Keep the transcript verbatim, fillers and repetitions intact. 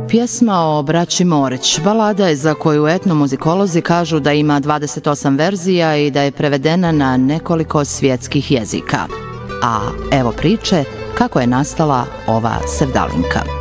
Pjesma o braći Morić balada je za koju etnomuzikolozi kažu da ima dvadeset osam verzija i da je prevedena na nekoliko svjetskih jezika. A evo priče kako je nastala ova sevdalinka.